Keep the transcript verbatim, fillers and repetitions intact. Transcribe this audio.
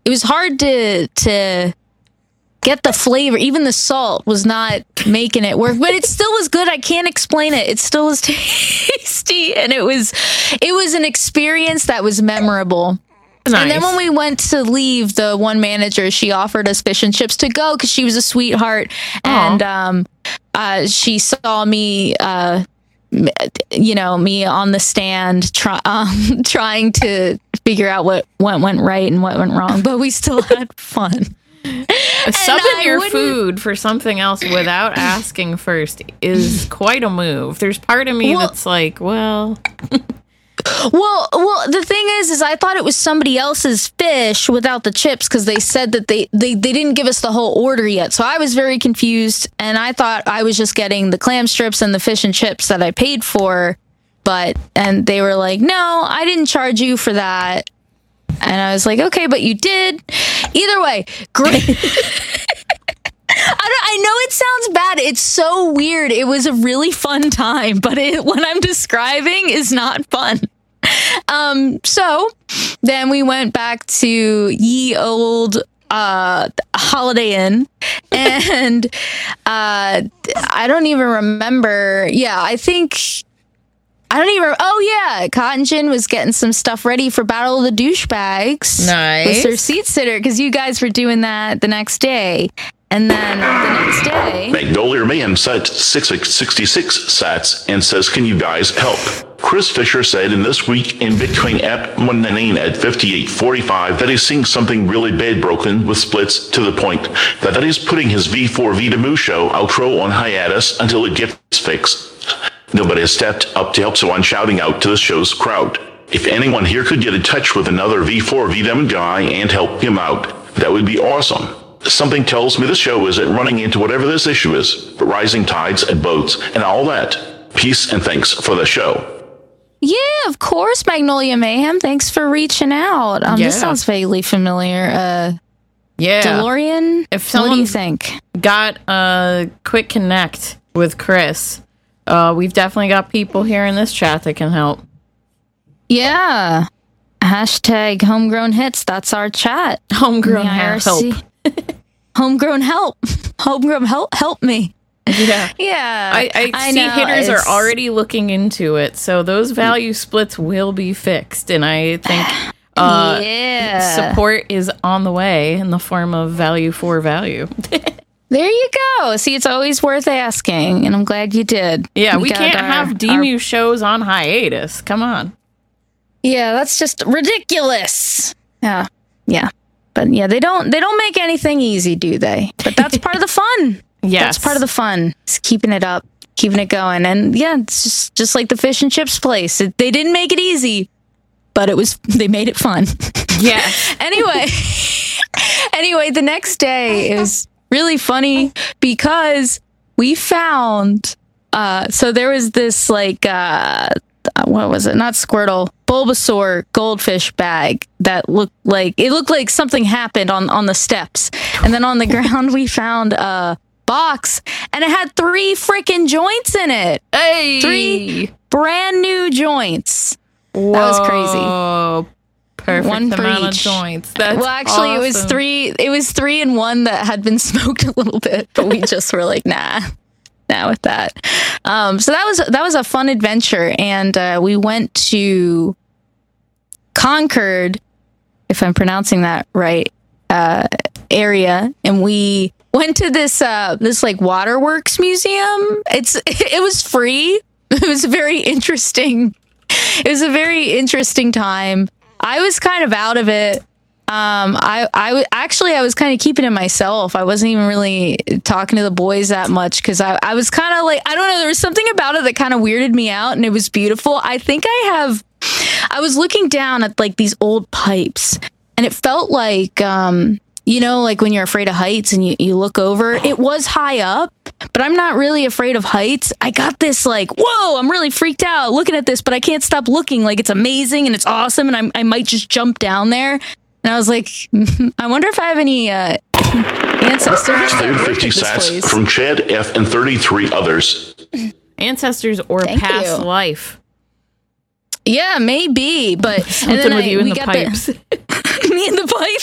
it was hard to to get the flavor. Even the salt was not making it work, but it still was good. I can't explain it. It still was tasty, and it was it was an experience that was memorable. Nice. And then when we went to leave, the one manager, she offered us fish and chips to go because she was a sweetheart. Aww. And um, uh, she saw me, uh, you know, me on the stand try, um, trying to figure out what, what went right and what went wrong. But we still had fun. Subbing your food for something else without asking first is quite a move. There's part of me well, that's like, well... Well, well, the thing is, is I thought it was somebody else's fish without the chips because they said that they, they, they didn't give us the whole order yet. So I was very confused, and I thought I was just getting the clam strips and the fish and chips that I paid for. But, and they were like, no, I didn't charge you for that. And I was like, okay, but you did. Either way, great. I, don't, I know it sounds bad. It's so weird. It was a really fun time, but it, what I'm describing is not fun. Um, so then we went back to ye old uh, Holiday Inn, and uh, I don't even remember. Yeah, I think I don't even. Oh yeah, Cotton Gin was getting some stuff ready for Battle of the Douchebags. Nice. With their seat sitter, because you guys were doing that the next day. And then the next day... Magnolia Man sent six sixty-six sats and says, can you guys help? Chris Fisher said in This Week in Bitcoin app Monday at fifty-eight forty-five that he's seeing something really bad broken with splits to the point that, that he's putting his V four Vitamu show outro on hiatus until it gets fixed. Nobody has stepped up to help, so I'm shouting out to the show's crowd. If anyone here could get in touch with another V four Vitamu guy and help him out, that would be awesome. Something tells me the show isn't running into whatever this issue is, but rising tides and boats and all that. Peace and thanks for the show. Yeah, of course, Magnolia Mayhem. Thanks for reaching out. Um, yeah. This sounds vaguely familiar. Uh, yeah. DeLorean, if what do you think? Got a quick connect with Chris, uh, we've definitely got people here in this chat that can help. Yeah. Hashtag homegrown hits. That's our chat. Homegrown help. Homegrown help. Homegrown help. Help me. Yeah. Yeah. I, I, I see know, hitters it's... are already looking into it. So those value splits will be fixed. And I think uh, yeah. support is on the way in the form of value for value. There you go. See, it's always worth asking. And I'm glad you did. Yeah, we, we can't our, have D M U our... shows on hiatus. Come on. Yeah, that's just ridiculous. Yeah. Yeah. But yeah, they don't they don't make anything easy, do they? But that's part of the fun. Yes. That's part of the fun. It's keeping it up, keeping it going. And yeah, it's just, just like the fish and chips place. It, they didn't make it easy, but it was they made it fun. Yeah. Anyway, anyway, the next day it was really funny because we found uh so there was this like uh what was it? Not Squirtle, Bulbasaur goldfish bag that looked like it looked like something happened on, on the steps. And then on the ground we found a box and it had three freaking joints in it. Hey, three brand new joints. Whoa. That was crazy. Perfect one for amount each. of joints. That's well, actually, awesome. it was three. It was three and one that had been smoked a little bit, but we just were like, nah. Now with that, um, so that was that was a fun adventure, and uh, we went to Concord, if I'm pronouncing that right, uh, area, and we went to this uh, this like waterworks museum. It's it was free. It was very interesting. It was a very interesting time. I was kind of out of it. Um, I, I w- actually, I was kind of keeping it myself. I wasn't even really talking to the boys that much because I, I was kind of like, I don't know, there was something about it that kind of weirded me out and it was beautiful. I think I have, I was looking down at like these old pipes and it felt like, um, you know, like when you're afraid of heights and you, you look over, it was high up, but I'm not really afraid of heights. I got this like, whoa, I'm really freaked out looking at this, but I can't stop looking. Like it's amazing and it's awesome. And I'm, I might just jump down there. And I was like, I wonder if I have any uh, ancestors. fifty sats from Chad F and thirty-three others. Ancestors or Thank past you. life. Yeah, maybe. But something with I, you in we the got pipes. The, me in the